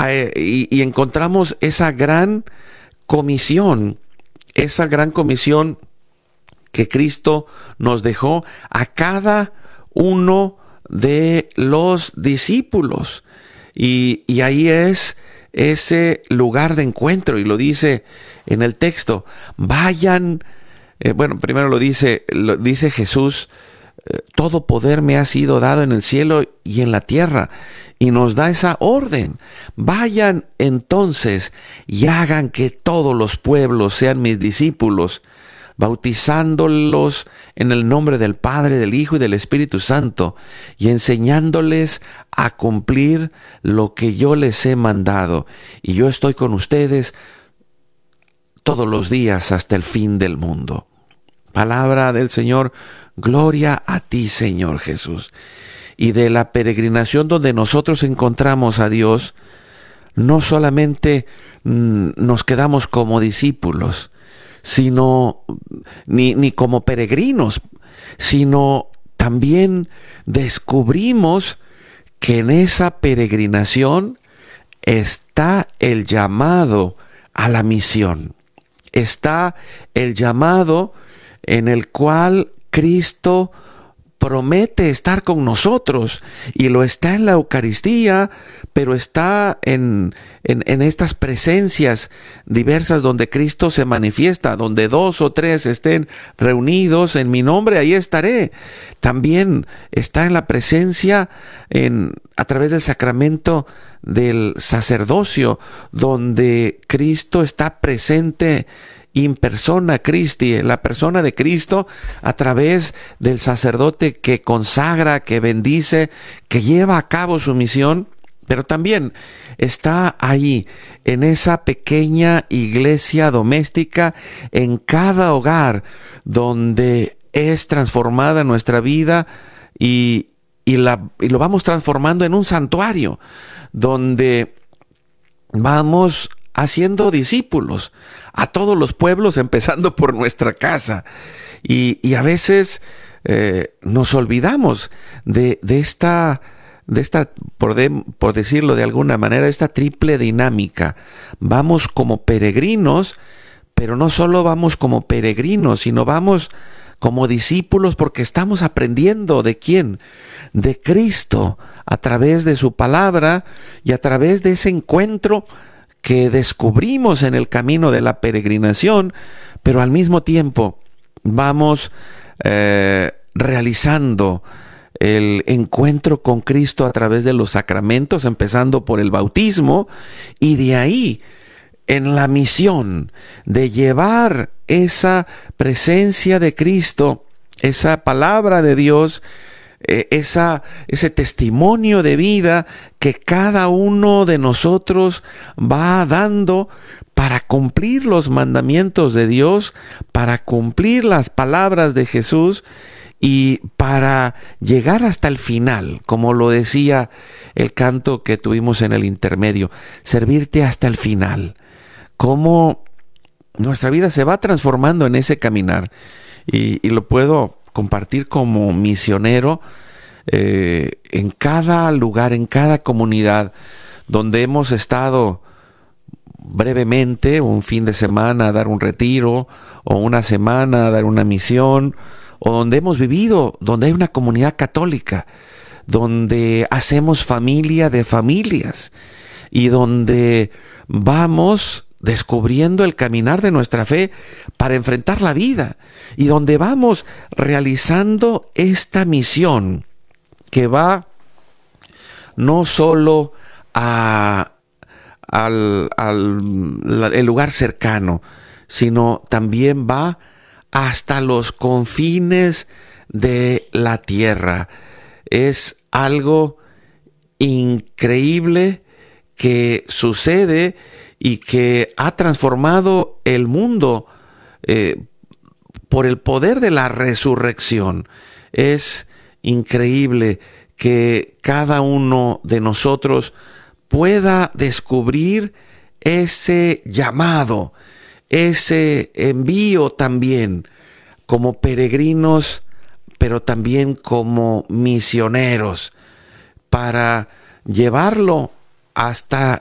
y encontramos esa gran comisión que Cristo nos dejó a cada uno de los discípulos. Y ahí es ese lugar de encuentro, y lo dice en el texto. Vayan, primero lo dice Jesús, todo poder me ha sido dado en el cielo y en la tierra, y nos da esa orden. Vayan entonces y hagan que todos los pueblos sean mis discípulos, bautizándolos en el nombre del Padre, del Hijo y del Espíritu Santo, y enseñándoles a cumplir lo que yo les he mandado. Y yo estoy con ustedes todos los días hasta el fin del mundo. Palabra del Señor. Gloria a ti, Señor Jesús. Y de la peregrinación donde nosotros encontramos a Dios, no solamente nos quedamos como discípulos, sino ni como peregrinos, sino también descubrimos que en esa peregrinación está el llamado a la misión. Está el llamado en el cual Cristo promete estar con nosotros, y lo está en la Eucaristía, pero está en estas presencias diversas donde Cristo se manifiesta. Donde 2 o 3 estén reunidos en mi nombre, ahí estaré. También está en la presencia a través del sacramento del sacerdocio, donde Cristo está presente in persona Christi, la persona de Cristo, a través del sacerdote que consagra, que bendice, que lleva a cabo su misión. Pero también está ahí, en esa pequeña iglesia doméstica, en cada hogar donde es transformada nuestra vida, y lo vamos transformando en un santuario, donde vamos haciendo discípulos a todos los pueblos, empezando por nuestra casa. Y a veces nos olvidamos de esta, por decirlo de alguna manera, esta triple dinámica. Vamos como peregrinos, pero no solo vamos como peregrinos, sino vamos como discípulos, porque estamos aprendiendo ¿de quién? De Cristo, a través de su palabra y a través de ese encuentro que descubrimos en el camino de la peregrinación, pero al mismo tiempo vamos realizando el encuentro con Cristo a través de los sacramentos, empezando por el bautismo, y de ahí en la misión de llevar esa presencia de Cristo, esa palabra de Dios, ese testimonio de vida que cada uno de nosotros va dando para cumplir los mandamientos de Dios, para cumplir las palabras de Jesús, y para llegar hasta el final, como lo decía el canto que tuvimos en el intermedio, servirte hasta el final. Cómo nuestra vida se va transformando en ese caminar, y lo puedo compartir como misionero en cada lugar, en cada comunidad donde hemos estado brevemente, un fin de semana a dar un retiro, o una semana a dar una misión, o donde hemos vivido, donde hay una comunidad católica, donde hacemos familia de familias, y donde vamos descubriendo el caminar de nuestra fe para enfrentar la vida, y donde vamos realizando esta misión que va no solo el lugar cercano, sino también va hasta los confines de la tierra. Es algo increíble que sucede y que ha transformado el mundo por el poder de la resurrección. Es increíble que cada uno de nosotros pueda descubrir ese llamado, ese envío también, como peregrinos, pero también como misioneros, para llevarlo hasta